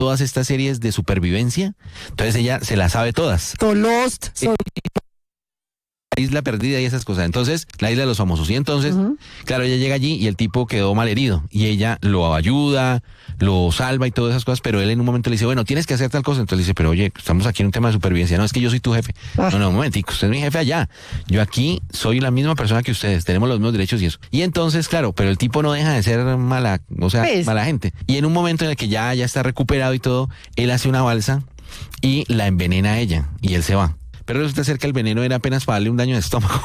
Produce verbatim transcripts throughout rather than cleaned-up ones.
todas estas series de supervivencia, entonces ella se las sabe todas. To Lost, so- La isla perdida y esas cosas. Entonces, la isla de los famosos. Y entonces, uh-huh. claro, ella llega allí y el tipo quedó mal herido. Y ella lo ayuda, lo salva y todas esas cosas, pero él en un momento le dice, bueno, tienes que hacer tal cosa. Entonces le dice, pero oye, estamos aquí en un tema de supervivencia. No, es que yo soy tu jefe. Ah. No, no, un momentico, usted es mi jefe allá. Yo aquí soy la misma persona que ustedes, tenemos los mismos derechos y eso. Y entonces, claro, pero el tipo no deja de ser mala, o sea, pues. mala gente. Y en un momento en el que ya, ya está recuperado y todo, él hace una balsa y la envenena a ella y él se va. Pero resulta ser que el veneno era apenas para darle un daño de estómago.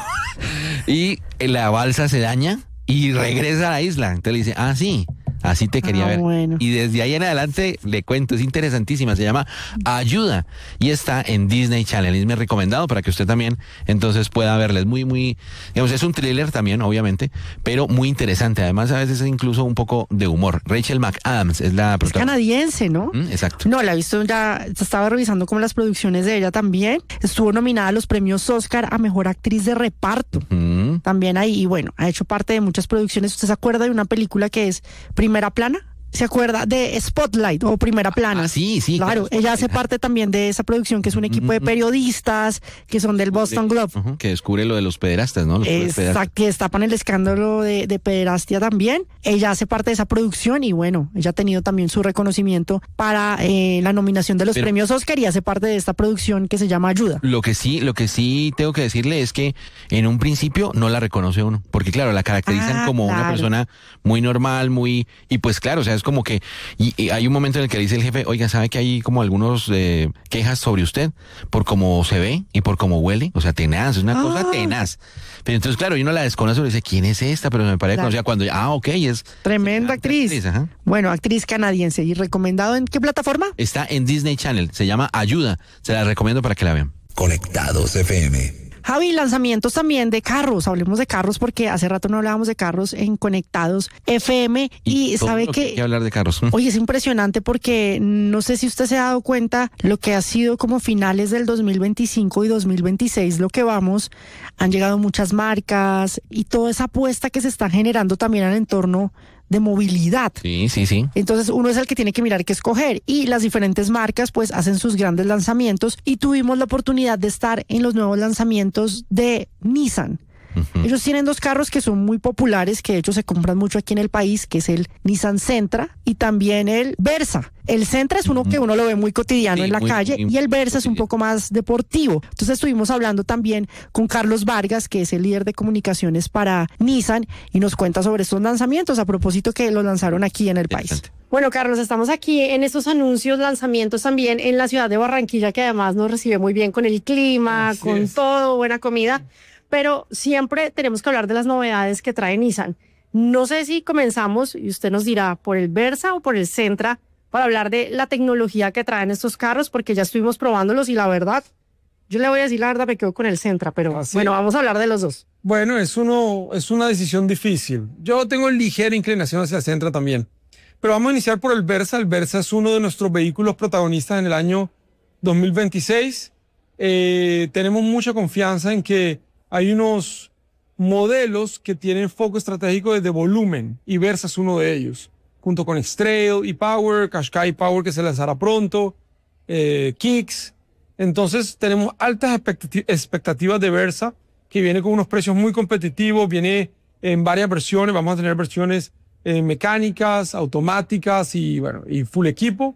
Y la balsa se daña y regresa a la isla. Entonces le dice, ah, sí, así te quería ah, ver. Bueno. Y desde ahí en adelante, le cuento, es interesantísima. Se llama Ayuda y está en Disney Channel. Es mi recomendado para que usted también entonces pueda verla. Es muy, muy, digamos, es un thriller también, obviamente, pero muy interesante. Además, a veces es incluso un poco de humor. Rachel McAdams es la protagonista. Es canadiense, ¿no? Mm, exacto. No, la he visto ya, estaba revisando como las producciones de ella también. Estuvo nominada a los premios Oscar a Mejor Actriz de Reparto. Mm. También ahí, y bueno, ha hecho parte de muchas producciones. ¿Usted se acuerda de una película que es Primera Plana? ¿Se acuerda de Spotlight o Primera Plana? Ah, sí, sí. Claro, ella hace parte también de esa producción, que es un equipo de periodistas que son del Boston Globe. Uh-huh, que descubre lo de los pederastas, ¿no? Los Exacto, que destapan el escándalo de, de pederastia también. Ella hace parte de esa producción y bueno, ella ha tenido también su reconocimiento para eh, la nominación de los Pero, premios Oscar y hace parte de esta producción que se llama Ayuda. Lo que sí, lo que sí tengo que decirle es que en un principio no la reconoce uno, porque claro, la caracterizan ah, como claro. una persona muy normal, muy, y pues claro, o sea, es como que, y, y hay un momento en el que dice el jefe, oiga, ¿sabe que hay como algunos eh, quejas sobre usted por cómo se ve y por cómo huele? O sea, tenaz, es una ah. cosa tenaz. Pero entonces, claro, uno la desconoce y dice, ¿quién es esta? Pero me parece claro. que, o sea, cuando, ah, ok, es... Tremenda actriz. actriz ajá. Bueno, actriz canadiense. ¿Y recomendado en qué plataforma? Está en Disney Channel, se llama Ayuda. Se la recomiendo para que la vean. Conectados F M. Javi, lanzamientos también de carros, hablemos de carros porque hace rato no hablábamos de carros en Conectados F M y, y sabe que... Hay que hablar de carros. Oye, es impresionante porque no sé si usted se ha dado cuenta lo que ha sido como finales del dos mil veinticinco y dos mil veintiséis, lo que vamos, han llegado muchas marcas y toda esa apuesta que se está generando también al entorno de movilidad. Sí, sí, sí. Entonces uno es el que tiene que mirar qué escoger y las diferentes marcas pues hacen sus grandes lanzamientos y tuvimos la oportunidad de estar en los nuevos lanzamientos de Nissan. Uh-huh. Ellos tienen dos carros que son muy populares, que de hecho se compran mucho aquí en el país, que es el Nissan Sentra y también el Versa. El Sentra es uno uh-huh. que uno lo ve muy cotidiano sí, en la muy, calle muy, y el Versa es un poco más deportivo. Entonces estuvimos hablando también con Carlos Vargas, que es el líder de comunicaciones para Nissan y nos cuenta sobre estos lanzamientos a propósito que los lanzaron aquí en el país. Bueno, Carlos, estamos aquí en estos anuncios, lanzamientos también en la ciudad de Barranquilla, que además nos recibe muy bien con el clima, Así con es. todo, buena comida. Pero siempre tenemos que hablar de las novedades que trae Nissan. No sé si comenzamos, y usted nos dirá, por el Versa o por el Sentra, para hablar de la tecnología que traen estos carros, porque ya estuvimos probándolos y la verdad, yo le voy a decir la verdad, me quedo con el Sentra, pero Así. bueno, vamos a hablar de los dos. Bueno, es, uno, es una decisión difícil. Yo tengo ligera inclinación hacia el Sentra también. Pero vamos a iniciar por el Versa. El Versa es uno de nuestros vehículos protagonistas en el año dos mil veintiséis. Eh, tenemos mucha confianza en que hay unos modelos que tienen foco estratégico desde volumen y Versa es uno de ellos, junto con X-Trail y Power, Qashqai Power que se lanzará pronto, eh, Kicks. Entonces tenemos altas expectativas de Versa, que viene con unos precios muy competitivos, viene en varias versiones, vamos a tener versiones eh, mecánicas, automáticas y, bueno, y full equipo,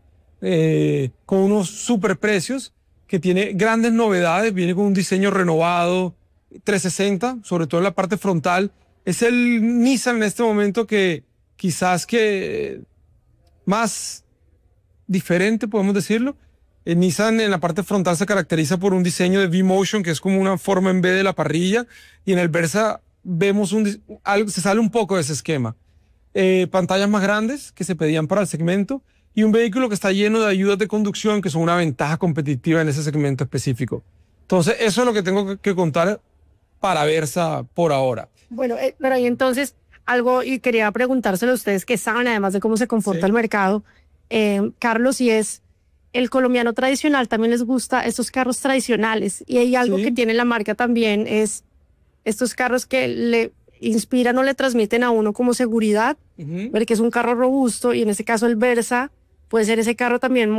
eh, con unos super precios, que tiene grandes novedades, viene con un diseño renovado, trescientos sesenta, sobre todo en la parte frontal. Es el Nissan en este momento que quizás que más diferente, podemos decirlo. El Nissan en la parte frontal se caracteriza por un diseño de V-Motion, que es como una forma en V de la parrilla, y en el Versa vemos un, algo, se sale un poco de ese esquema. Eh, pantallas más grandes que se pedían para el segmento y un vehículo que está lleno de ayudas de conducción que son una ventaja competitiva en ese segmento específico. Entonces, eso es lo que tengo que, que contar para Versa por ahora. Bueno, eh, pero ahí entonces algo, y quería preguntárselo a ustedes que saben además de cómo se comporta sí. el mercado, eh, Carlos, si es el colombiano tradicional, también les gusta estos carros tradicionales, y hay algo sí. que tiene la marca también, es estos carros que le inspiran o le transmiten a uno como seguridad, uh-huh. ver que es un carro robusto, y en este caso el Versa puede ser ese carro también